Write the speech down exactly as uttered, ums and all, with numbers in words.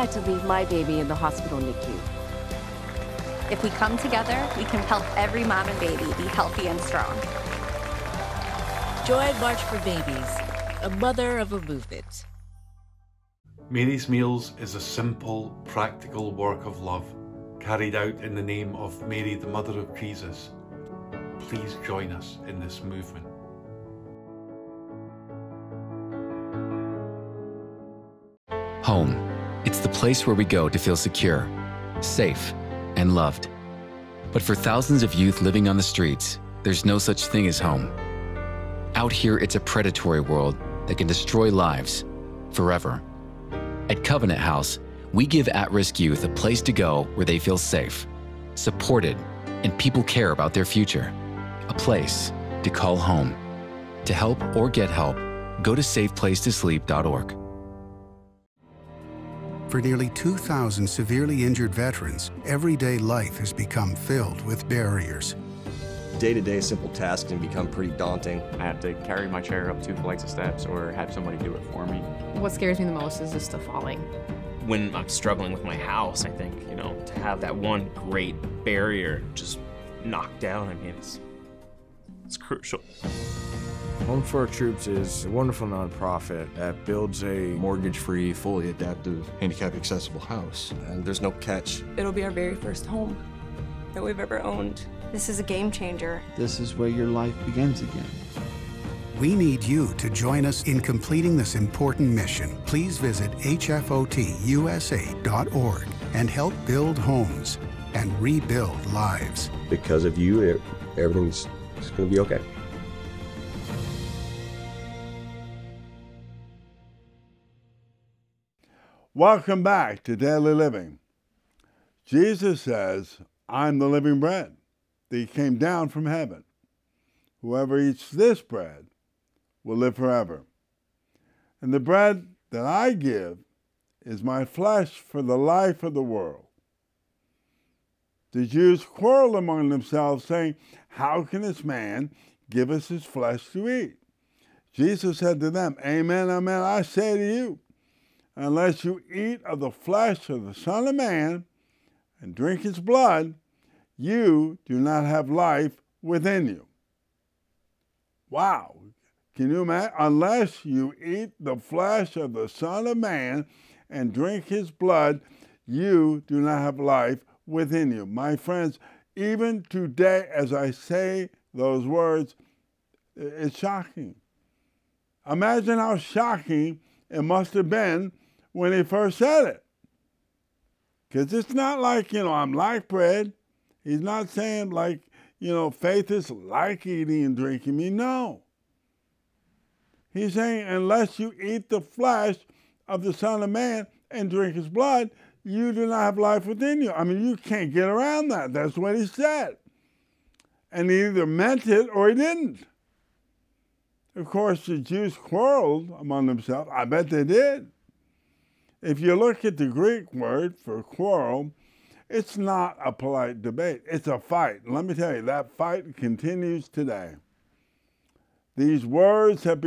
had to leave my baby in the hospital N I C U. If we come together, we can help every mom and baby be healthy and strong. Join March for Babies, a mother of a movement. Mary's Meals is a simple, practical work of love carried out in the name of Mary, the Mother of Jesus. Please join us in this movement. Home. It's the place where we go to feel secure, safe, and loved. But for thousands of youth living on the streets, there's no such thing as home. Out here, it's a predatory world that can destroy lives forever. At Covenant House, we give at-risk youth a place to go where they feel safe, supported, and people care about their future. A place to call home. To help or get help, go to safe place to sleep dot org. For nearly two thousand severely injured veterans, everyday life has become filled with barriers. Day-to-day simple tasks can become pretty daunting. I have to carry my chair up two flights of steps or have somebody do it for me. What scares me the most is just the falling. When I'm struggling with my house, I think, you know, to have that one great barrier just knocked down, I mean, it's, it's crucial. Home for Our Troops is a wonderful nonprofit that builds a mortgage-free, fully adaptive, handicap-accessible house. And there's no catch. It'll be our very first home that we've ever owned. This is a game changer. This is where your life begins again. We need you to join us in completing this important mission. Please visit H F O T U S A dot org and help build homes and rebuild lives. Because of you, everything's going to be okay. Welcome back to Daily Living. Jesus says, I'm the living bread that came down from heaven. Whoever eats this bread will live forever. And the bread that I give is my flesh for the life of the world. The Jews quarreled among themselves, saying, how can this man give us his flesh to eat? Jesus said to them, amen, amen, I say to you, unless you eat of the flesh of the Son of Man and drink his blood, you do not have life within you. Wow. Can you imagine? Unless you eat the flesh of the Son of Man and drink his blood, you do not have life within you. My friends, even today, as I say those words, it's shocking. Imagine how shocking it must have been when he first said it. Because it's not like, you know, I'm like bread. He's not saying like, you know, faith is like eating and drinking me. No. He's saying unless you eat the flesh of the Son of Man and drink his blood, you do not have life within you. I mean, you can't get around that. That's what he said. And he either meant it or he didn't. Of course, the Jews quarreled among themselves. I bet they did. If you look at the Greek word for quarrel, it's not a polite debate. It's a fight. And let me tell you, that fight continues today. These words have